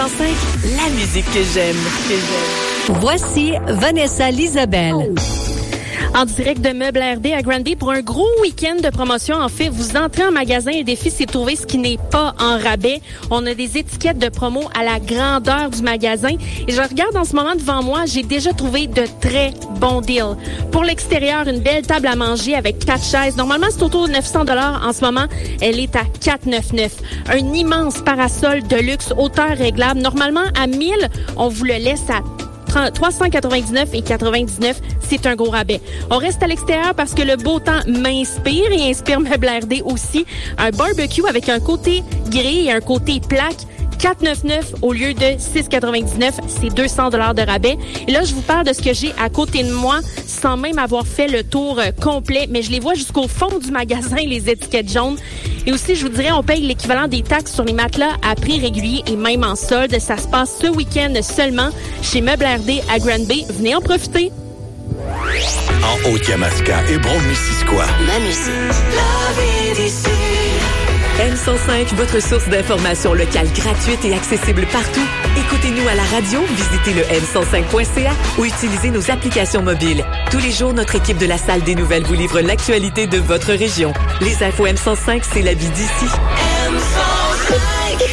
105, la musique que j'aime. Voici Vanessa Lisabelle. En direct de Meubles RD à Granby pour un gros week-end de promotion. En fait, vous entrez en magasin et le défi, c'est de trouver ce qui n'est pas en rabais. On a des étiquettes de promo à la grandeur du magasin. Et je regarde en ce moment devant moi, j'ai déjà trouvé de très bons deals. Pour l'extérieur, une belle table à manger avec 4 chaises. Normalement, c'est autour de 900 $. En ce moment, elle est à 499. Un immense parasol de luxe, hauteur réglable. Normalement, à 1000, on vous le laisse à 399 et 99, c'est un gros rabais. On reste à l'extérieur parce que le beau temps m'inspire et inspire Meubles RD aussi. Un barbecue avec un côté grille et un côté plaque. 4,99 au lieu de 6,99, c'est 200 $ de rabais. Et là, je vous parle de ce que j'ai à côté de moi sans même avoir fait le tour complet, mais je les vois jusqu'au fond du magasin, les étiquettes jaunes. Et aussi, je vous dirais, on paye l'équivalent des taxes sur les matelas à prix régulier et même en solde. Ça se passe ce week-end seulement chez Meubles RD à Granby. Venez en profiter. En Haute-Yamaska et Brome-Missisquoi. La musique. La vie d'ici. M105, votre source d'informations locale gratuite et accessible partout. Écoutez-nous à la radio, visitez le m105.ca ou utilisez nos applications mobiles. Tous les jours, notre équipe de la Salle des Nouvelles vous livre l'actualité de votre région. Les infos M105, c'est la vie d'ici. M105.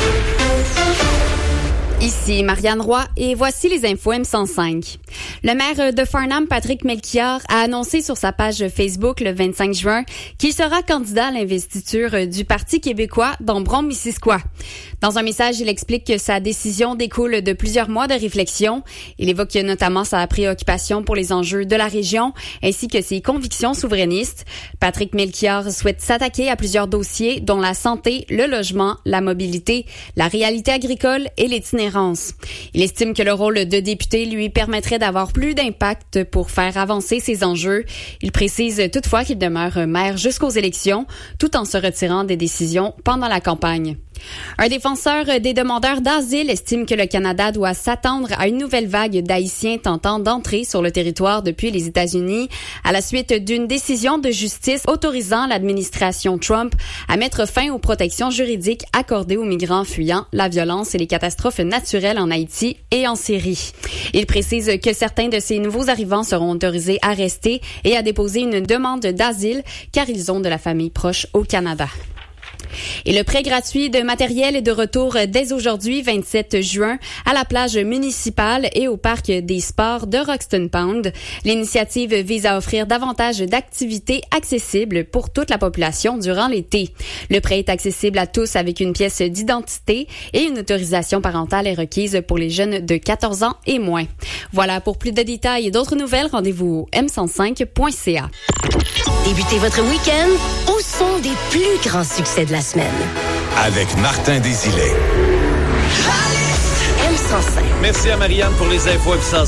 Ici Marianne Roy et voici les infos M105. Le maire de Farnham, Patrick Melchior, a annoncé sur sa page Facebook le 25 juin qu'il sera candidat à l'investiture du Parti québécois dans Brome-Missisquoi. Dans un message, il explique que sa décision découle de plusieurs mois de réflexion. Il évoque notamment sa préoccupation pour les enjeux de la région ainsi que ses convictions souverainistes. Patrick Melchior souhaite s'attaquer à plusieurs dossiers dont la santé, le logement, la mobilité, la réalité agricole et l'itinérance. Il estime que le rôle de député lui permettrait d'avoir plus d'impact pour faire avancer ces enjeux. Il précise toutefois qu'il demeure maire jusqu'aux élections, tout en se retirant des décisions pendant la campagne. Un défenseur des demandeurs d'asile estime que le Canada doit s'attendre à une nouvelle vague d'Haïtiens tentant d'entrer sur le territoire depuis les États-Unis à la suite d'une décision de justice autorisant l'administration Trump à mettre fin aux protections juridiques accordées aux migrants fuyant la violence et les catastrophes naturelles en Haïti et en Syrie. Il précise que certains de ces nouveaux arrivants seront autorisés à rester et à déposer une demande d'asile car ils ont de la famille proche au Canada. Et le prêt gratuit de matériel est de retour dès aujourd'hui, 27 juin, à la plage municipale et au parc des sports de Roxton Pound. L'initiative vise à offrir davantage d'activités accessibles pour toute la population durant l'été. Le prêt est accessible à tous avec une pièce d'identité et une autorisation parentale est requise pour les jeunes de 14 ans et moins. Voilà, pour plus de détails et d'autres nouvelles, rendez-vous au m105.ca. Débutez votre week-end au son des plus grands succès de la semaine. Avec Martin Desilets. M105. Merci à Marianne pour les infos M105.